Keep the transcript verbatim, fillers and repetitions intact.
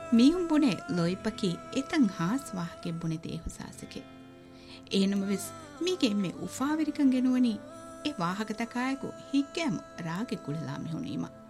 මීහුම් බුනේ ලොයිපකි එතන් හාස් වාහකෙ බුනේ දේහුසාසකේ ඒනම වෙස් මීගේ මේ උෆාවිරිකන් ගෙනුවනි ඒ වාහක තකායකු හික්කෑම රාගෙ කුලලා මිහුණීම